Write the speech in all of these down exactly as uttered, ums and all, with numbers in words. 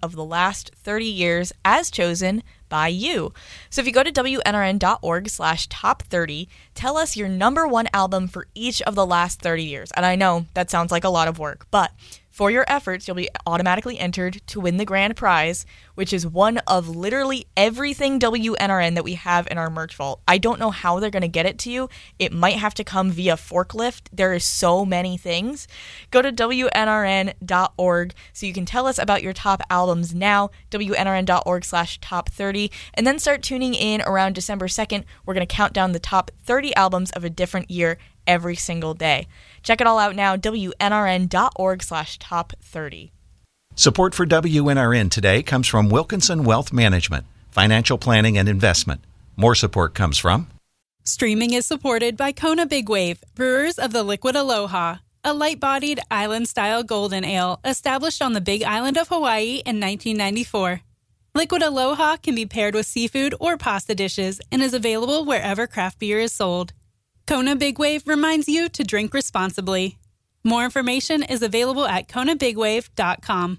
of the last thirty years as chosen by you. So if you go to W N R N dot org slash top thirty, tell us your number one album for each of the last thirty years. And I know that sounds like a lot of work, but for your efforts, you'll be automatically entered to win the grand prize, which is one of literally everything W N R N that we have in our merch vault. I don't know how they're going to get it to you. It might have to come via forklift. There is so many things. Go to W N R N dot org so you can tell us about your top albums now, W N R N dot org slash top thirty, and then start tuning in around December second. We're going to count down the top thirty albums of a different year every single day. Check it all out now, W N R N dot org slash top thirty. Support for W N R N today comes from Wilkinson Wealth Management, financial planning and investment. More support comes from... Streaming is supported by Kona Big Wave, brewers of the Liquid Aloha, a light-bodied island-style golden ale established on the Big Island of Hawaii in nineteen ninety-four. Liquid Aloha can be paired with seafood or pasta dishes and is available wherever craft beer is sold. Kona Big Wave reminds you to drink responsibly. More information is available at kona big wave dot com.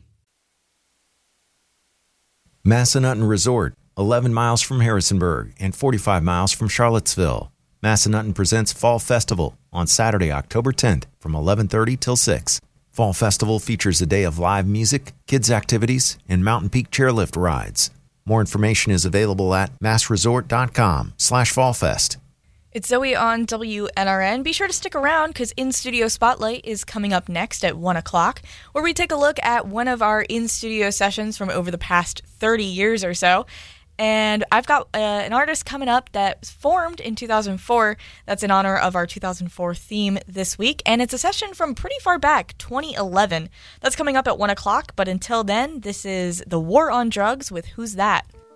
Massanutten Resort, eleven miles from Harrisonburg and forty-five miles from Charlottesville. Massanutten presents Fall Festival on Saturday, October tenth from eleven thirty till six. Fall Festival features a day of live music, kids' activities, and Mountain Peak chairlift rides. More information is available at massresort.com slash fallfest. It's Zoe on W N R N. Be sure to stick around because In Studio Spotlight is coming up next at one o'clock, where we take a look at one of our in-studio sessions from over the past thirty years or so. And I've got uh, an artist coming up that formed in two thousand four. That's in honor of our two thousand four theme this week. And it's a session from pretty far back, twenty eleven. That's coming up at one o'clock. But until then, this is The War on Drugs with Who's That?